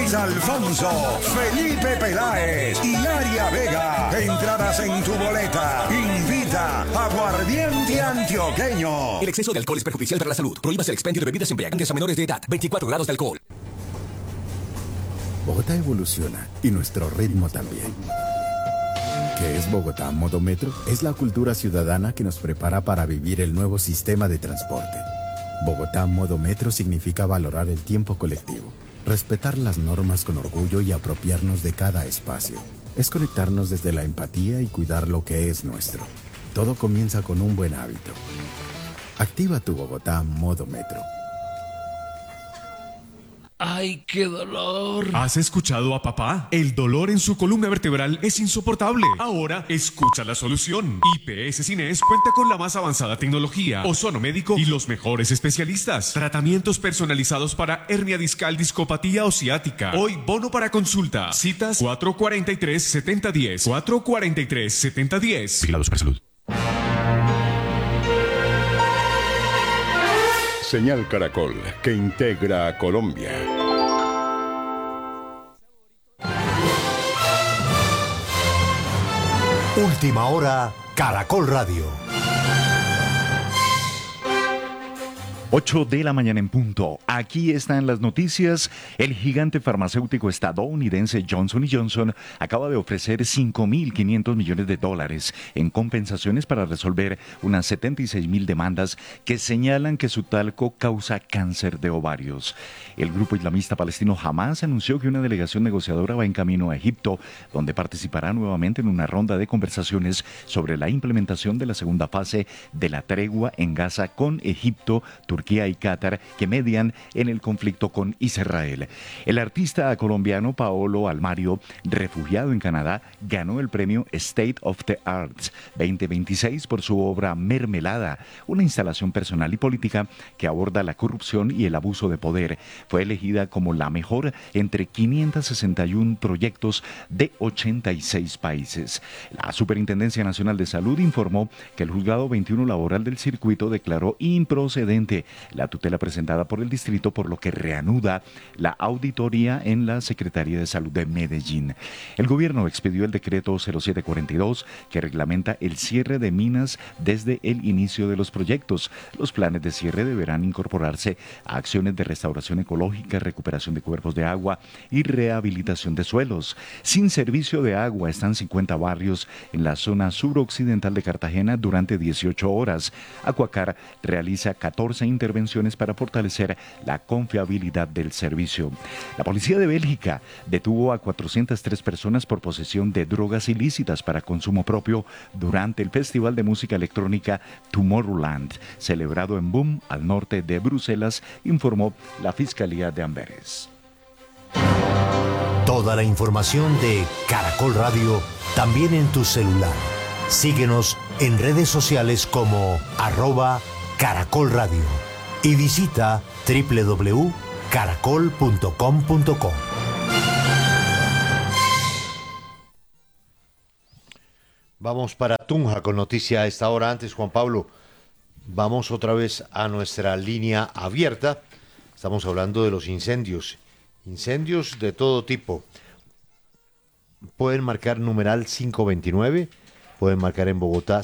Luis Alfonso, Felipe Peláez y Aria Vega. Entradas en tu boleta. Invita Aguardiente Antioqueño. El exceso de alcohol es perjudicial para la salud. Prohíbas el expendio de bebidas embriagantes a menores de edad. 24 grados de alcohol. Bogotá evoluciona y nuestro ritmo también. ¿Qué es Bogotá Modo Metro? Es la cultura ciudadana que nos prepara para vivir el nuevo sistema de transporte. Bogotá Modo Metro significa valorar el tiempo colectivo, respetar las normas con orgullo y apropiarnos de cada espacio. Es conectarnos desde la empatía y cuidar lo que es nuestro. Todo comienza con un buen hábito. Activa tu Bogotá Modo Metro. ¡Ay, qué dolor! ¿Has escuchado a papá? El dolor en su columna vertebral es insoportable. Ahora, escucha la solución. IPS Cines cuenta con la más avanzada tecnología, ozono médico y los mejores especialistas. Tratamientos personalizados para hernia discal, discopatía o ciática. Hoy, bono para consulta. Citas 443-7010. 443-7010. Vigilado Supersalud. Señal Caracol, que integra a Colombia. Última hora, Caracol Radio. 8 de la mañana en punto. Aquí están las noticias. El gigante farmacéutico estadounidense Johnson & Johnson acaba de ofrecer $5.500 millones en compensaciones para resolver unas 76.000 demandas que señalan que su talco causa cáncer de ovarios. El grupo islamista palestino Hamas anunció que una delegación negociadora va en camino a Egipto, donde participará nuevamente en una ronda de conversaciones sobre la implementación de la segunda fase de la tregua en Gaza con Egipto, Turquía y Qatar, que median en el conflicto con Israel. El artista colombiano Paolo Almario, refugiado en Canadá, ganó el premio State of the Arts 2026 por su obra Mermelada, una instalación personal y política que aborda la corrupción y el abuso de poder. Fue elegida como la mejor entre 561 proyectos de 86 países. La Superintendencia Nacional de Salud informó que el juzgado 21 laboral del circuito declaró improcedente la tutela presentada por el distrito, por lo que reanuda la auditoría en la Secretaría de Salud de Medellín. El gobierno expidió el decreto 0742 que reglamenta el cierre de minas desde el inicio de los proyectos. Los planes de cierre deberán incorporarse a acciones de restauración ecológica, recuperación de cuerpos de agua y rehabilitación de suelos. Sin servicio de agua están 50 barrios en la zona suroccidental de Cartagena durante 18 horas. Acuacar realiza 14 intervenciones para fortalecer la confiabilidad del servicio. La policía de Bélgica detuvo a 403 personas por posesión de drogas ilícitas para consumo propio durante el Festival de Música Electrónica Tomorrowland, celebrado en Boom, al norte de Bruselas, informó la Fiscalía de Amberes. Toda la información de Caracol Radio también en tu celular. Síguenos en redes sociales como @Caracol Radio y visita www.caracol.com.co. Vamos para Tunja con noticia a esta hora. Antes, Juan Pablo, vamos otra vez a nuestra línea abierta. Estamos hablando de los incendios de todo tipo. Pueden marcar numeral 529, pueden marcar en Bogotá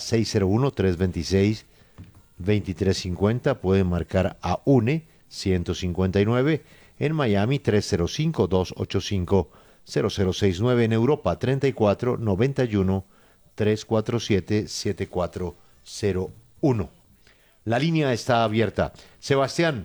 601-326-2350, pueden marcar a UNE 159, en Miami 305-285-0069, en Europa 34-91-347-7401. La línea está abierta. Sebastián,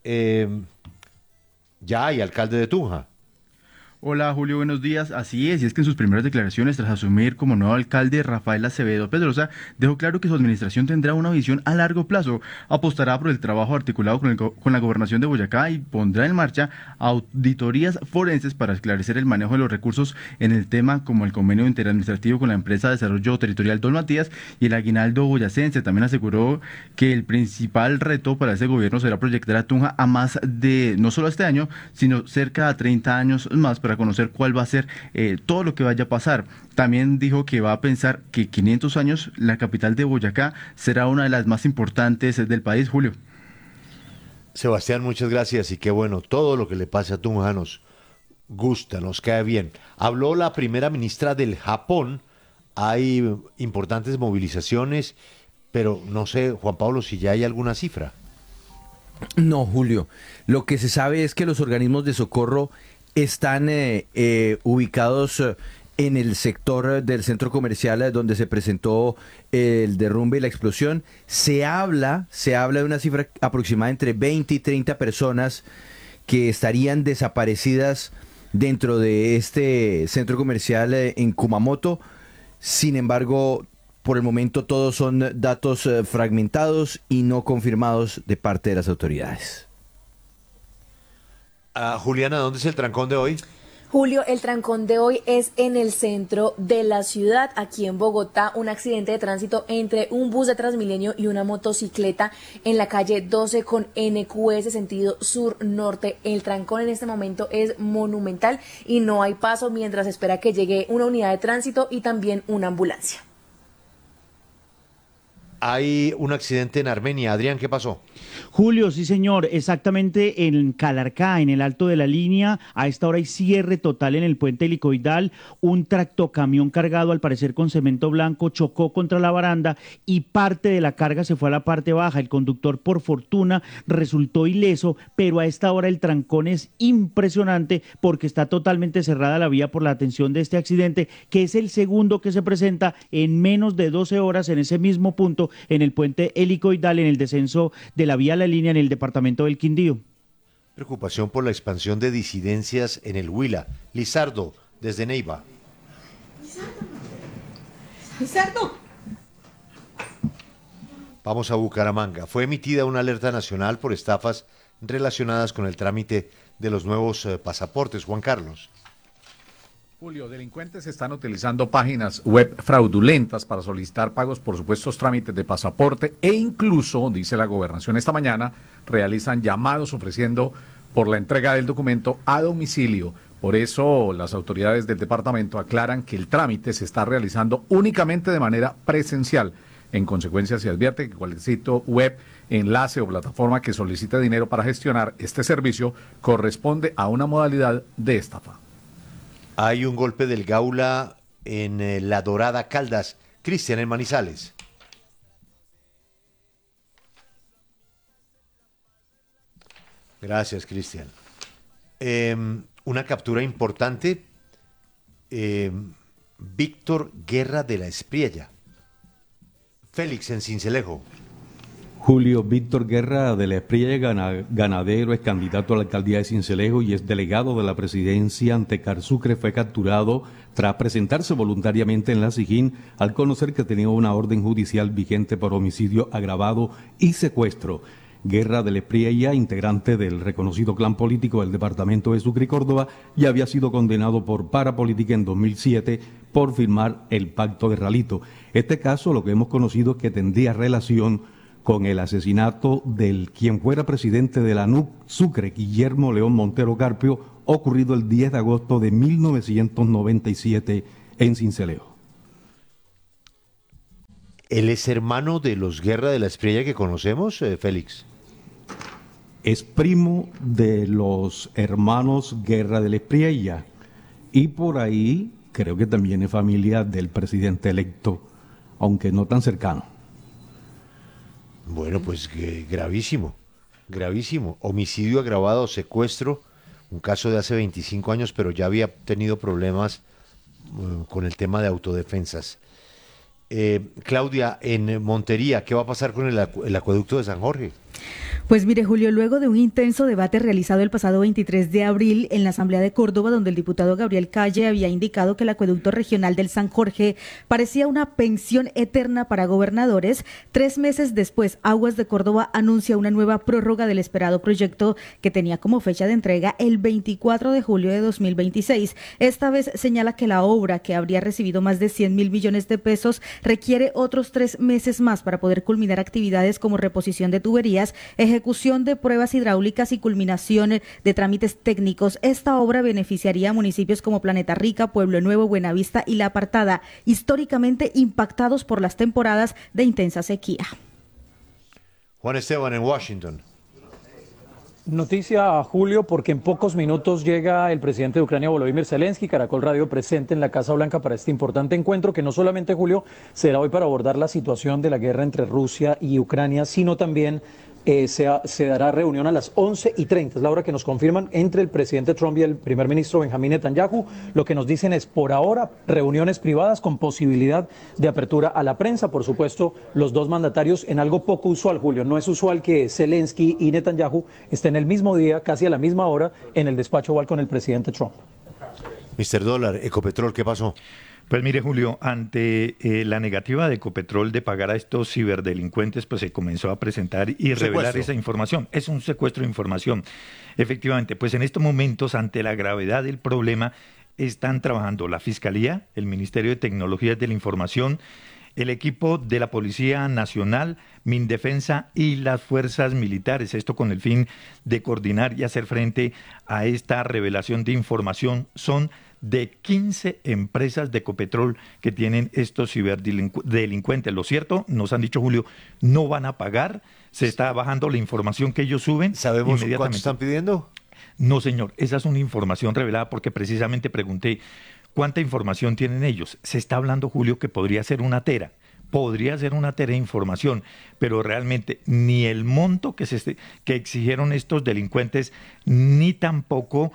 ya hay alcalde de Tunja. Hola Julio, buenos días. Así es, y es que en sus primeras declaraciones tras asumir como nuevo alcalde, Rafael Acevedo Pedrosa dejó claro que su administración tendrá una visión a largo plazo, apostará por el trabajo articulado con la gobernación de Boyacá y pondrá en marcha auditorías forenses para esclarecer el manejo de los recursos en el tema, como el convenio interadministrativo con la empresa de desarrollo territorial Don Matías y el aguinaldo boyacense. También aseguró que el principal reto para ese gobierno será proyectar a Tunja a más de, no solo este año, sino cerca de 30 años más, para conocer cuál va a ser todo lo que vaya a pasar. También dijo que va a pensar que 500 años la capital de Boyacá será una de las más importantes del país, Julio. Sebastián, muchas gracias y qué bueno, todo lo que le pase a tunjanos gusta, nos cae bien. Habló la primera ministra del Japón, hay importantes movilizaciones, pero no sé, Juan Pablo, si ya hay alguna cifra. No, Julio. Lo que se sabe es que los organismos de socorro están ubicados en el sector del centro comercial donde se presentó el derrumbe y la explosión. Se habla de una cifra aproximada entre 20 y 30 personas que estarían desaparecidas dentro de este centro comercial en Kumamoto. Sin embargo, por el momento todos son datos fragmentados y no confirmados de parte de las autoridades. Juliana, ¿dónde es el trancón de hoy? Julio, el trancón de hoy es en el centro de la ciudad, aquí en Bogotá, un accidente de tránsito entre un bus de Transmilenio y una motocicleta en la calle 12 con NQS sentido sur-norte. El trancón en este momento es monumental y no hay paso mientras espera que llegue una unidad de tránsito y también una ambulancia. Hay un accidente en Armenia. Adrián, ¿qué pasó? Julio, sí señor, exactamente en Calarcá, en el Alto de la Línea. A esta hora hay cierre total en el puente helicoidal. Un tractocamión cargado, al parecer con cemento blanco, chocó contra la baranda y parte de la carga se fue a la parte baja. El conductor, por fortuna, resultó ileso, pero a esta hora el trancón es impresionante porque está totalmente cerrada la vía por la atención de este accidente, que es el segundo que se presenta en menos de 12 horas en ese mismo punto, en el puente helicoidal, en el descenso de la vía La Línea en el departamento del Quindío. Preocupación por la expansión de disidencias en el Huila. Lizardo, desde Neiva. Lizardo. Vamos a Bucaramanga. Fue emitida una alerta nacional por estafas relacionadas con el trámite de los nuevos pasaportes. Juan Carlos. Julio, delincuentes están utilizando páginas web fraudulentas para solicitar pagos por supuestos trámites de pasaporte e incluso, dice la gobernación esta mañana, realizan llamados ofreciendo por la entrega del documento a domicilio. Por eso las autoridades del departamento aclaran que el trámite se está realizando únicamente de manera presencial. En consecuencia, se advierte que cualquier sitio web, enlace o plataforma que solicite dinero para gestionar este servicio corresponde a una modalidad de estafa. Hay un golpe del Gaula en La Dorada, Caldas. Cristian, en Manizales. Gracias, Cristian. Una captura importante. Víctor Guerra de la Espriella. Félix, en Sincelejo. Julio Víctor Guerra de la Espriella, ganadero, es candidato a la alcaldía de Sincelejo y es delegado de la presidencia ante Carsucre. Fue capturado tras presentarse voluntariamente en la Sijín al conocer que tenía una orden judicial vigente por homicidio agravado y secuestro. Guerra de la Espriella, integrante del reconocido clan político del departamento de Sucre y Córdoba, ya había sido condenado por parapolítica en 2007 por firmar el Pacto de Ralito. Este caso, lo que hemos conocido es que tendría relación con el asesinato del quien fuera presidente de la NUC Sucre, Guillermo León Montero Carpio, ocurrido el 10 de agosto de 1997 en Sincelejo. ¿Él es hermano de los Guerra de la Espriella que conocemos, Félix? Es primo de los hermanos Guerra de la Espriella y por ahí creo que también es familia del presidente electo, aunque no tan cercano. Bueno, pues gravísimo, gravísimo. Homicidio agravado, secuestro, un caso de hace 25 años, pero ya había tenido problemas con el tema de autodefensas. Claudia, en Montería, ¿qué va a pasar con el acueducto de San Jorge? Pues mire, Julio, luego de un intenso debate realizado el pasado 23 de abril en la Asamblea de Córdoba, donde el diputado Gabriel Calle había indicado que el acueducto regional del San Jorge parecía una pensión eterna para gobernadores, 3 meses después, Aguas de Córdoba anuncia una nueva prórroga del esperado proyecto que tenía como fecha de entrega el 24 de julio de 2026. Esta vez señala que la obra, que habría recibido más de 100.000 millones de pesos, requiere otros 3 meses más para poder culminar actividades como reposición de tuberías, ejecución de pruebas hidráulicas y culminación de trámites técnicos. Esta obra beneficiaría a municipios como Planeta Rica, Pueblo Nuevo, Buenavista y La Apartada, históricamente impactados por las temporadas de intensa sequía. Juan Esteban, en Washington. Noticia, Julio, porque en pocos minutos llega el presidente de Ucrania, Volodymyr Zelensky. Caracol Radio presente en la Casa Blanca para este importante encuentro que no solamente, Julio, será hoy para abordar la situación de la guerra entre Rusia y Ucrania, sino también se dará reunión a las 11:30, es la hora que nos confirman, entre el presidente Trump y el primer ministro Benjamín Netanyahu. Lo que nos dicen es, por ahora, reuniones privadas con posibilidad de apertura a la prensa. Por supuesto, los dos mandatarios en algo poco usual, Julio. No es usual que Zelensky y Netanyahu estén el mismo día, casi a la misma hora, en el despacho oval con el presidente Trump. Mr. Dólar, Ecopetrol, ¿qué pasó? Pues mire, Julio, ante la negativa de Ecopetrol de pagar a estos ciberdelincuentes, pues se comenzó a presentar y revelar esa información. Es un secuestro de información. Efectivamente, pues en estos momentos, ante la gravedad del problema, están trabajando la Fiscalía, el Ministerio de Tecnologías de la Información, el equipo de la Policía Nacional, Mindefensa y las fuerzas militares. Esto con el fin de coordinar y hacer frente a esta revelación de información. Son de 15 empresas de Ecopetrol que tienen estos ciberdelincuentes. Lo cierto, nos han dicho, Julio, no van a pagar, se está bajando la información que ellos suben. ¿Sabemos cuánto están pidiendo? No, señor, esa es una información revelada porque precisamente pregunté cuánta información tienen ellos. Se está hablando, Julio, que podría ser una tera. Podría ser una tera de información, pero realmente ni el monto que exigieron estos delincuentes, ni tampoco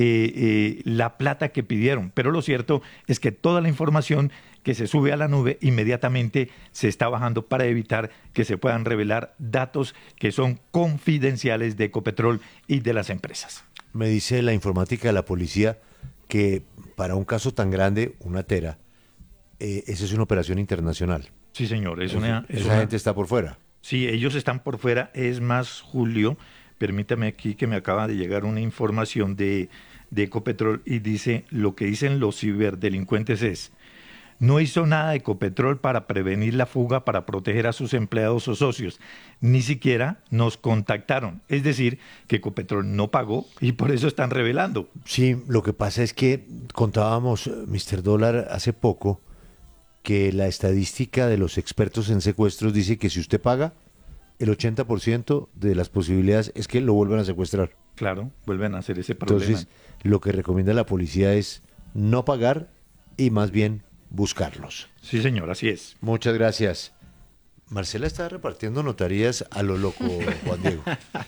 la plata que pidieron. Pero lo cierto es que toda la información que se sube a la nube inmediatamente se está bajando para evitar que se puedan revelar datos que son confidenciales de Ecopetrol y de las empresas. Me dice la informática de la policía que para un caso tan grande, una tera, esa es una operación internacional. Sí, señor. Esa gente está por fuera. Sí, ellos están por fuera. Es más, Julio, permítame aquí que me acaba de llegar una información de Ecopetrol y dice, lo que dicen los ciberdelincuentes es, no hizo nada Ecopetrol para prevenir la fuga, para proteger a sus empleados o socios. Ni siquiera nos contactaron. Es decir, que Ecopetrol no pagó y por eso están revelando. Sí, lo que pasa es que contábamos, Mr. Dólar, hace poco, que la estadística de los expertos en secuestros dice que si usted paga, el 80% de las posibilidades es que lo vuelvan a secuestrar. Claro, vuelven a hacer ese problema. Entonces, lo que recomienda la policía es no pagar y más bien buscarlos. Sí, señor, así es. Muchas gracias. Marcela está repartiendo notarías a lo loco, Juan Diego.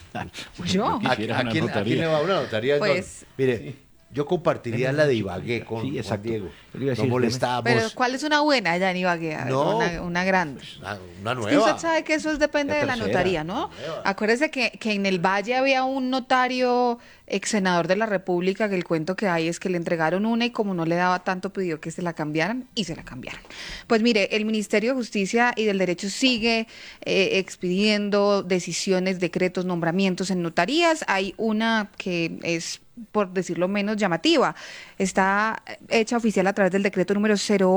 ¿Yo? ¿A quién le va una notaría? Pues, mire, yo compartiría la de Ibagué con Juan Diego. No molestamos. Pero ¿cuál es una buena allá en Ibagué? No. Una grande. Una Es que nueva. usted sabe que eso depende de la notaría, ¿no? Acuérdese que en el Valle había un notario ex senador de la República, que el cuento que hay es que le entregaron una y como no le daba tanto pidió que se la cambiaran y se la cambiaron. Pues mire, el Ministerio de Justicia y del Derecho sigue expidiendo decisiones, decretos, nombramientos en notarías. Hay una que es, por decirlo menos, llamativa. Está hecha oficial a través del decreto número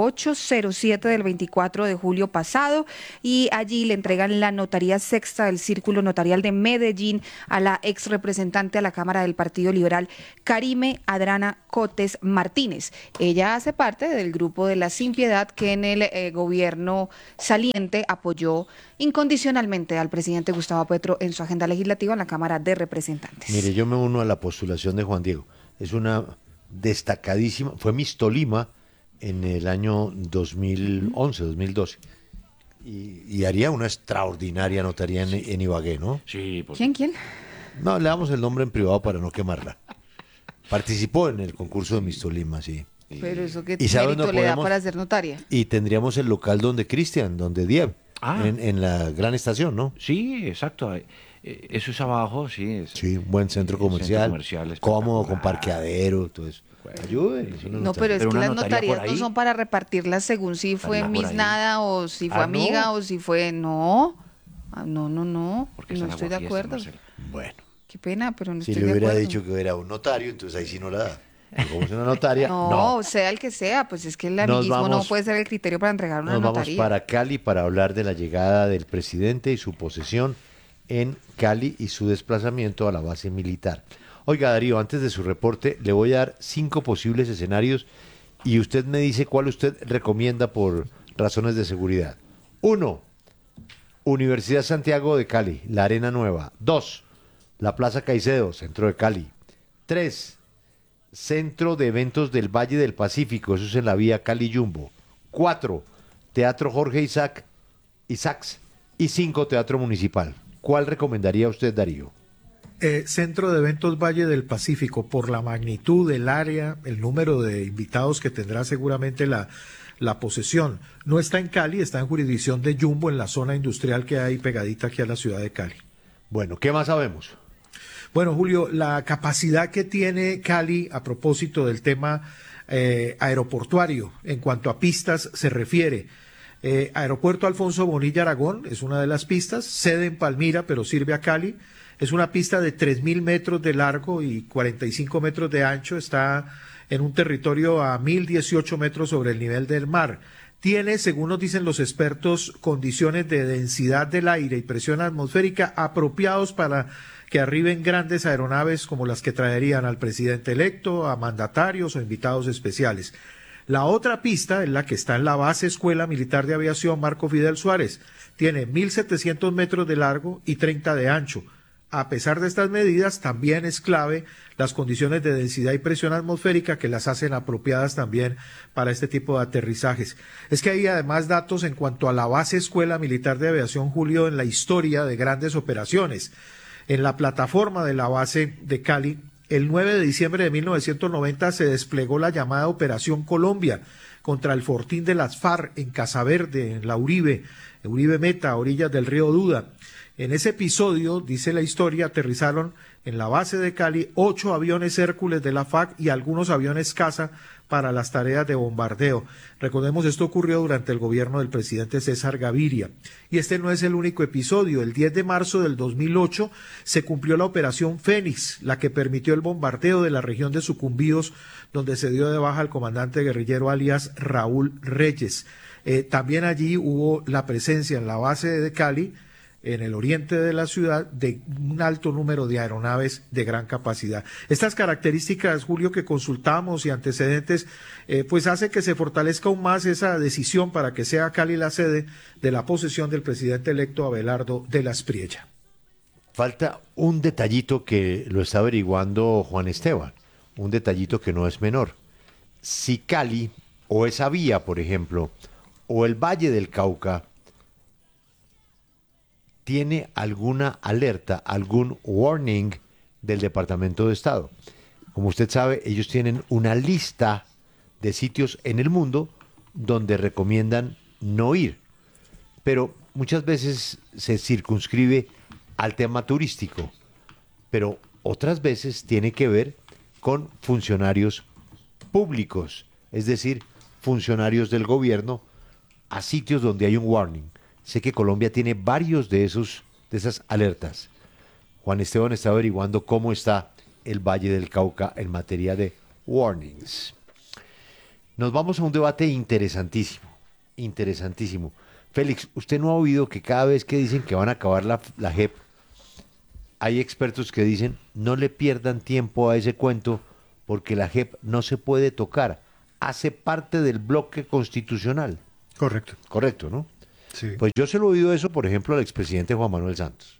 0807 del 24 de julio pasado y allí le entregan la notaría sexta del Círculo Notarial de Medellín a la ex representante a la Cámara del Partido Liberal, Karime Adrana Cotes Martínez. Ella hace parte del grupo de la Sin Piedad que en el gobierno saliente apoyó incondicionalmente al presidente Gustavo Petro en su agenda legislativa en la Cámara de Representantes. Mire, yo me uno a la postulación de Juan Diego. Es una destacadísima, fue Miss Tolima en el año 2011, 2012. Y haría una extraordinaria notaría en Ibagué, ¿no? Sí. ¿Quién? No, le damos el nombre en privado para no quemarla. Participó en el concurso de Miss Tolima, sí. Pero eso qué ¿Y sabe mérito dónde le da podemos? para ser notaria. Y tendríamos el local donde Cristian, donde Dieb, Ah. en la gran estación, ¿no? Sí, exacto. Eso es abajo, sí. Sí, un buen centro comercial, cómodo, con parqueadero, todo eso. Ayuden. No, pero es que las notarías no son para repartirlas según si fue Estaría por Miss ahí. Nada o si fue Ah, amiga ¿no? o si fue... No, no estoy de acuerdo. Bueno. Qué pena, pero no Si estoy le de hubiera acuerdo. dicho que era un notario, entonces ahí sí no la da. Pero como es una notaria, No, sea el que sea, pues es que el Nos amiguismo no vamos- puede ser el criterio para entregar una Nos vamos notaría. para Cali para hablar de la llegada del presidente y su posesión en Cali y su desplazamiento a la base militar. Oiga, Darío, antes de su reporte, le voy a dar 5 posibles escenarios y usted me dice cuál usted recomienda por razones de seguridad. 1. Universidad Santiago de Cali, la Arena Nueva. 2. la Plaza Caicedo, centro de Cali. 3, Centro de Eventos del Valle del Pacífico, eso es en la vía Cali-Jumbo. 4, Teatro Jorge Isaacs. Y 5, Teatro Municipal. ¿Cuál recomendaría usted, Darío? Centro de Eventos Valle del Pacífico, por la magnitud del área, el número de invitados que tendrá seguramente la posesión. No está en Cali, está en jurisdicción de Jumbo, en la zona industrial que hay pegadita aquí a la ciudad de Cali. Bueno, ¿qué más sabemos? Bueno, Julio, la capacidad que tiene Cali a propósito del tema aeroportuario, en cuanto a pistas se refiere. Aeropuerto Alfonso Bonilla Aragón es una de las pistas, sede en Palmira, pero sirve a Cali. Es una pista de 3.000 metros de largo y 45 metros de ancho, está en un territorio a 1.018 metros sobre el nivel del mar. Tiene, según nos dicen los expertos, condiciones de densidad del aire y presión atmosférica apropiados para que arriben grandes aeronaves como las que traerían al presidente electo, a mandatarios o invitados especiales. La otra pista es la que está en la base Escuela Militar de Aviación Marco Fidel Suárez. Tiene 1.700 metros de largo y 30 de ancho. A pesar de estas medidas, también es clave las condiciones de densidad y presión atmosférica que las hacen apropiadas también para este tipo de aterrizajes. Es que hay además datos en cuanto a la base Escuela Militar de Aviación, Julio, en la historia de grandes operaciones. En la plataforma de la base de Cali, el 9 de diciembre de 1990 se desplegó la llamada Operación Colombia contra el fortín de las FARC en Casaverde, en la Uribe Meta, a orillas del río Duda. En ese episodio, dice la historia, aterrizaron en la base de Cali 8 aviones Hércules de la FAC y algunos aviones caza para las tareas de bombardeo. Recordemos, esto ocurrió durante el gobierno del presidente César Gaviria. Y este no es el único episodio. El 10 de marzo del 2008 se cumplió la Operación Fénix, la que permitió el bombardeo de la región de Sucumbíos, donde se dio de baja al comandante guerrillero alias Raúl Reyes. También allí hubo la presencia en la base de Cali, en el oriente de la ciudad, de un alto número de aeronaves de gran capacidad. Estas características, Julio, que consultamos y antecedentes, pues hace que se fortalezca aún más esa decisión para que sea Cali la sede de la posesión del presidente electo Abelardo de la Espriella. Falta un detallito que lo está averiguando Juan Esteban, un detallito que no es menor. Si Cali, o esa vía, por ejemplo, o el Valle del Cauca, tiene alguna alerta, algún warning del Departamento de Estado. Como usted sabe, ellos tienen una lista de sitios en el mundo donde recomiendan no ir, pero muchas veces se circunscribe al tema turístico, pero otras veces tiene que ver con funcionarios públicos, es decir, funcionarios del gobierno a sitios donde hay un warning. Sé que Colombia tiene varios de esas alertas. Juan Esteban está averiguando cómo está el Valle del Cauca en materia de warnings. Nos vamos a un debate interesantísimo, interesantísimo. Félix, ¿usted no ha oído que cada vez que dicen que van a acabar la JEP, hay expertos que dicen no le pierdan tiempo a ese cuento porque la JEP no se puede tocar, hace parte del bloque constitucional? Correcto. Correcto, ¿no? Sí. Pues yo se lo he oído eso, por ejemplo, al expresidente Juan Manuel Santos.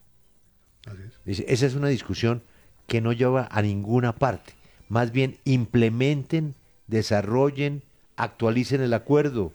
Dice, esa es una discusión que no lleva a ninguna parte. Más bien implementen, desarrollen, actualicen el acuerdo.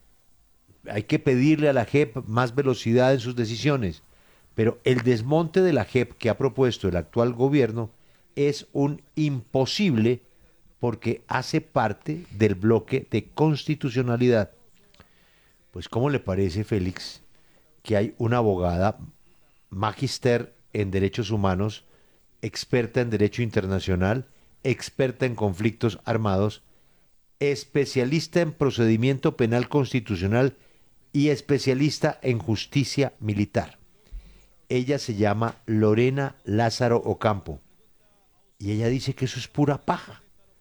Hay que pedirle a la JEP más velocidad en sus decisiones. Pero el desmonte de la JEP que ha propuesto el actual gobierno es un imposible porque hace parte del bloque de constitucionalidad. Pues, ¿cómo le parece, Félix, que hay una abogada, magíster en derechos humanos, experta en derecho internacional, experta en conflictos armados, especialista en procedimiento penal constitucional y especialista en justicia militar? Ella se llama Lorena Lázaro Ocampo y ella dice que eso es pura paja,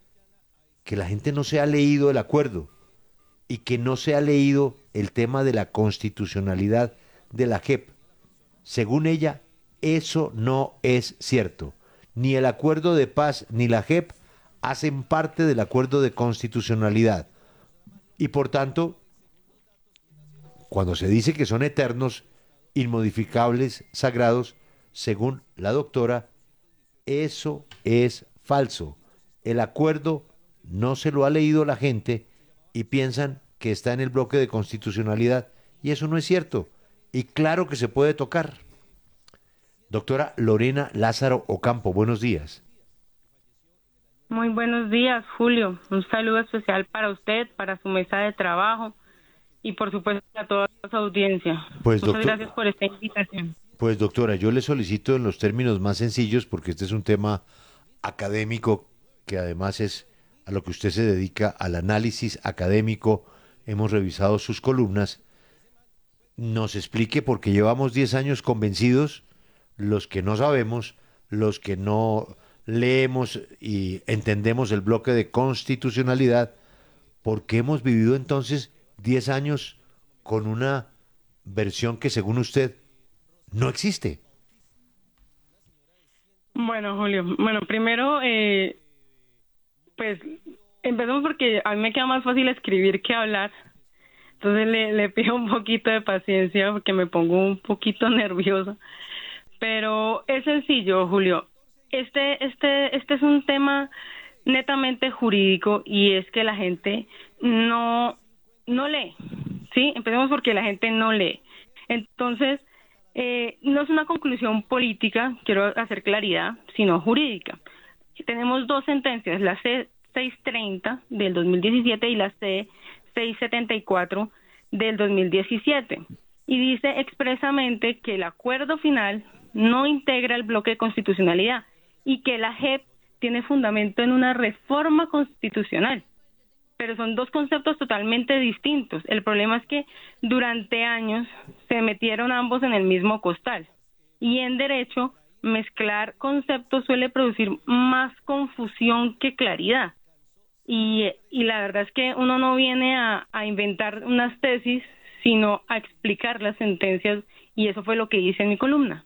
que la gente no se ha leído el acuerdo y que no se ha leído el tema de la constitucionalidad de la JEP. Según ella, eso no es cierto. Ni el acuerdo de paz ni la JEP hacen parte del acuerdo de constitucionalidad. Y por tanto, cuando se dice que son eternos, inmodificables, sagrados, según la doctora, Eso es falso. El acuerdo no se lo ha leído la gente y piensan que está en el bloque de constitucionalidad. Y eso no es cierto. Y claro que se puede tocar. Doctora Lorena Lázaro Ocampo, buenos días. Muy buenos días, Julio. Un saludo especial para usted, para su mesa de trabajo y por supuesto a toda su audiencia. Pues, muchas gracias por esta invitación. Pues doctora, yo le solicito en los términos más sencillos, porque este es un tema académico que además es a lo que usted se dedica, al análisis académico. Hemos revisado sus columnas. Nos explique, porque llevamos 10 años convencidos, los que no sabemos, los que no leemos y entendemos el bloque de constitucionalidad, porque hemos vivido entonces 10 años con una versión que según usted no existe. Bueno, Julio, primero, pues empecemos porque a mí me queda más fácil escribir que hablar. Entonces le pido un poquito de paciencia porque me pongo un poquito nerviosa. Pero es sencillo, Julio. Este es un tema netamente jurídico y es que la gente no lee, ¿sí? Empecemos porque la gente no lee. Entonces, no es una conclusión política, quiero hacer claridad, sino jurídica. Tenemos dos sentencias, la C-630 del 2017 y la C-674 del 2017. Y dice expresamente que el acuerdo final no integra el bloque de constitucionalidad y que la JEP tiene fundamento en una reforma constitucional. Pero son dos conceptos totalmente distintos. El problema es que durante años se metieron ambos en el mismo costal. Y en derecho, mezclar conceptos suele producir más confusión que claridad. Y la verdad es que uno no viene a inventar unas tesis, sino a explicar las sentencias, y eso fue lo que hice en mi columna.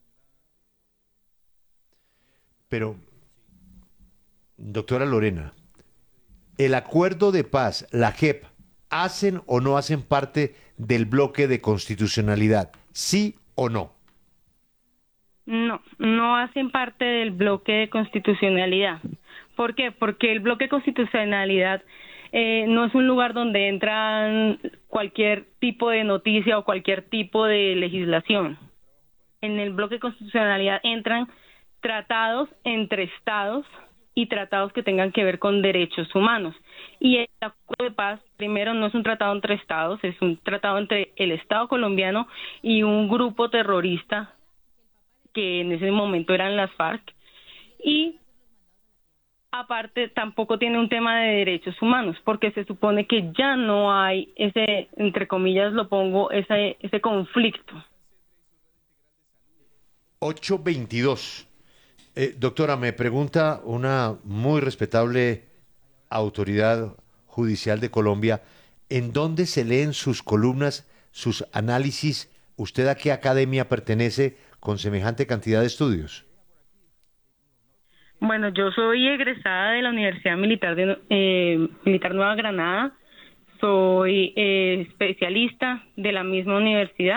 Pero, doctora Lorena, ¿el acuerdo de paz, la JEP, hacen o no hacen parte del bloque de constitucionalidad? ¿Sí o no? No, no hacen parte del bloque de constitucionalidad. ¿Por qué? Porque el bloque de constitucionalidad no es un lugar donde entran cualquier tipo de noticia o cualquier tipo de legislación. En el bloque de constitucionalidad entran tratados entre estados y tratados que tengan que ver con derechos humanos. Y el acuerdo de paz, primero, no es un tratado entre estados, es un tratado entre el Estado colombiano y un grupo terrorista que en ese momento eran las FARC. Y aparte tampoco tiene un tema de derechos humanos, porque se supone que ya no hay ese, entre comillas lo pongo, ese conflicto. 8:22. Doctora, me pregunta una muy respetable autoridad judicial de Colombia, ¿en dónde se leen sus columnas, sus análisis? ¿Usted a qué academia pertenece con semejante cantidad de estudios? Bueno, yo soy egresada de la Universidad Militar Nueva Granada, soy especialista de la misma universidad.